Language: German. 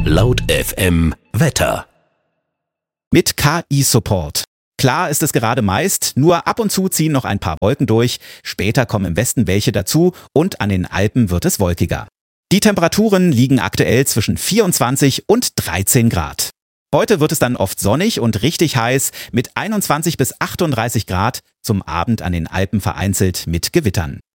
Laut FM Wetter. Mit KI-Support. Klar ist es gerade meist, nur ab und zu ziehen noch ein paar Wolken durch, später kommen im Westen welche dazu und an den Alpen wird es wolkiger. Die Temperaturen liegen aktuell zwischen 24 und 13 Grad. Heute wird es dann oft sonnig und richtig heiß mit 21 bis 38 Grad, zum Abend an den Alpen vereinzelt mit Gewittern.